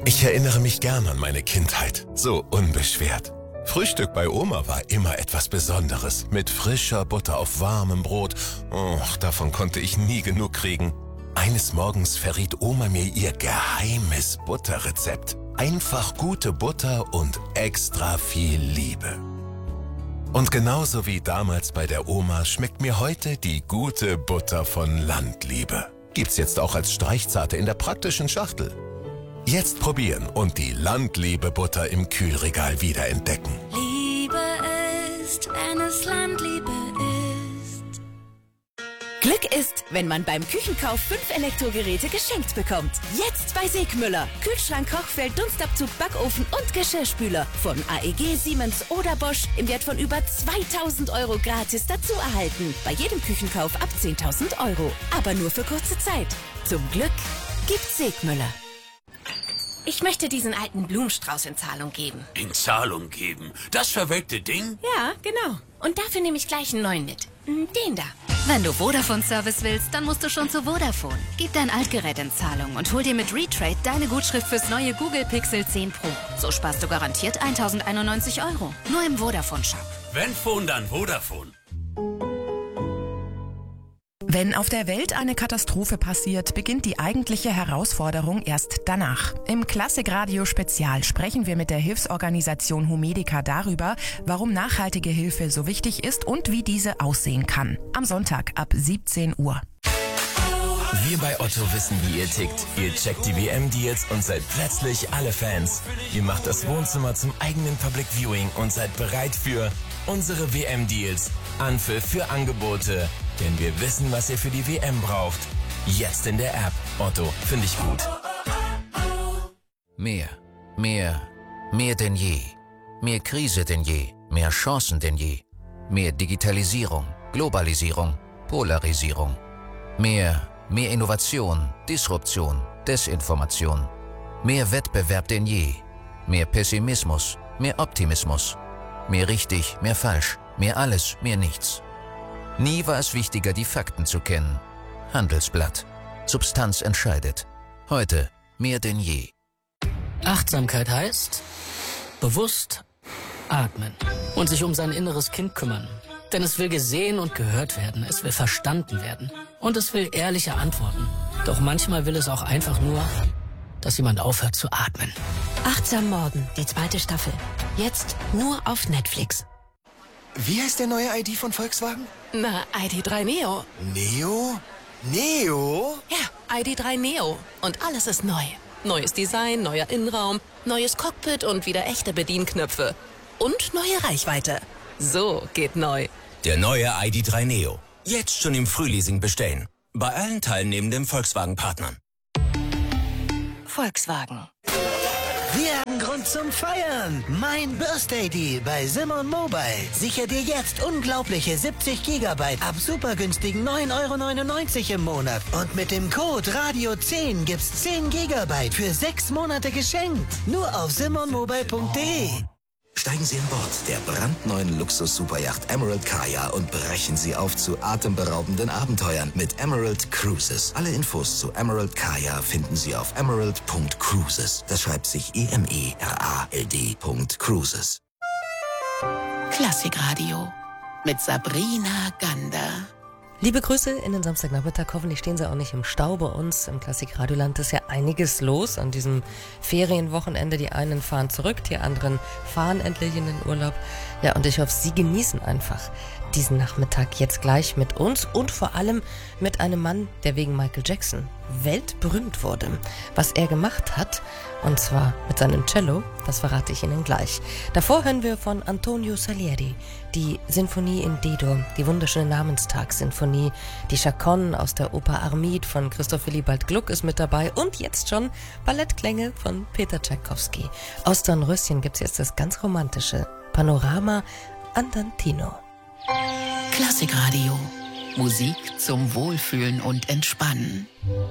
Ich erinnere mich gern an meine Kindheit, so unbeschwert. Frühstück bei Oma war immer etwas Besonderes, mit frischer Butter auf warmem Brot. Oh, davon konnte ich nie genug kriegen. Eines Morgens verriet Oma mir ihr geheimes Butterrezept. Einfach gute Butter und extra viel Liebe. Und genauso wie damals bei der Oma schmeckt mir heute die gute Butter von Landliebe. Gibt's jetzt auch als Streichzarte in der praktischen Schachtel. Jetzt probieren und die Landliebe-Butter im Kühlregal wiederentdecken. Liebe ist, wenn es Landliebe ist. Glück ist, wenn man beim Küchenkauf 5 Elektrogeräte geschenkt bekommt. Jetzt bei Segmüller. Kühlschrank, Kochfeld, Dunstabzug, Backofen und Geschirrspüler. Von AEG, Siemens oder Bosch im Wert von über 2.000 € gratis dazu erhalten. Bei jedem Küchenkauf ab 10.000 €. Aber nur für kurze Zeit. Zum Glück gibt's Segmüller. Ich möchte diesen alten Blumenstrauß in Zahlung geben. In Zahlung geben? Das verwelkte Ding? Ja, genau. Und dafür nehme ich gleich einen neuen mit. Den da. Wenn du Vodafone-Service willst, dann musst du schon zu Vodafone. Gib dein Altgerät in Zahlung und hol dir mit Retrade deine Gutschrift fürs neue Google Pixel 10 Pro. So sparst du garantiert 1.091 €. Nur im Vodafone-Shop. Wenn Phone, dann Vodafone. Wenn auf der Welt eine Katastrophe passiert, beginnt die eigentliche Herausforderung erst danach. Im Klassikradio-Spezial sprechen wir mit der Hilfsorganisation Humedica darüber, warum nachhaltige Hilfe so wichtig ist und wie diese aussehen kann. Am Sonntag ab 17 Uhr. Wir bei Otto wissen, wie ihr tickt. Ihr checkt die WM-Deals und seid plötzlich alle Fans. Ihr macht das Wohnzimmer zum eigenen Public Viewing und seid bereit für unsere WM-Deals. Anpfiff für Angebote. Denn wir wissen, was ihr für die WM braucht. Jetzt in der App. Otto, finde ich gut. Mehr denn je. Mehr Krise denn je. Mehr Chancen denn je. Mehr Digitalisierung, Globalisierung, Polarisierung. Mehr Innovation, Disruption, Desinformation. Mehr Wettbewerb denn je. Mehr Pessimismus, mehr Optimismus. Mehr richtig, mehr falsch, mehr alles, mehr nichts. Nie war es wichtiger, die Fakten zu kennen. Handelsblatt. Substanz entscheidet. Heute mehr denn je. Achtsamkeit heißt bewusst atmen und sich um sein inneres Kind kümmern. Denn es will gesehen und gehört werden, es will verstanden werden und es will ehrliche Antworten. Doch manchmal will es auch einfach nur, dass jemand aufhört zu atmen. Achtsam Morden, die 2. Staffel. Jetzt nur auf Netflix. Wie heißt der neue ID von Volkswagen? Na, ID.3 Neo. Neo? Neo? Ja, ID.3 Neo. Und alles ist neu. Neues Design, neuer Innenraum, neues Cockpit und wieder echte Bedienknöpfe. Und neue Reichweite. So geht neu. Der neue ID.3 Neo. Jetzt schon im Frühleasing bestellen. Bei allen teilnehmenden Volkswagen-Partnern. Volkswagen. Wir haben Grund zum Feiern. Mein Birthday Deal bei Simon Mobile. Sicher dir jetzt unglaubliche 70 GB ab super günstigen 9,99 € im Monat. Und mit dem Code Radio10 gibt's 10 GB für 6 Monate geschenkt. Nur auf simonmobile.de. Steigen Sie an Bord der brandneuen Luxus-Superyacht Emerald Kaya und brechen Sie auf zu atemberaubenden Abenteuern mit Emerald Cruises. Alle Infos zu Emerald Kaya finden Sie auf emerald.cruises. Das schreibt sich EMERALD.cruises. Klassikradio mit Sabrina Gander. Liebe Grüße in den Samstagnachmittag. Hoffentlich stehen Sie auch nicht im Stau bei uns. Im Klassikradioland ist ja einiges los an diesem Ferienwochenende. Die einen fahren zurück, die anderen fahren endlich in den Urlaub. Ja, und ich hoffe, Sie genießen einfach diesen Nachmittag jetzt gleich mit uns und vor allem mit einem Mann, der wegen Michael Jackson weltberühmt wurde. Was er gemacht hat, und zwar mit seinem Cello, das verrate ich Ihnen gleich. Davor hören wir von Antonio Salieri die Sinfonie in D-Dur, die wunderschöne Namenstagssinfonie, die Chaconne aus der Oper Armide von Christoph Willibald Gluck ist mit dabei und jetzt schon Ballettklänge von Peter Tschaikowski. Aus Dornröschen gibt's jetzt das ganz romantische Panorama Andantino. Klassikradio. Musik zum Wohlfühlen und Entspannen.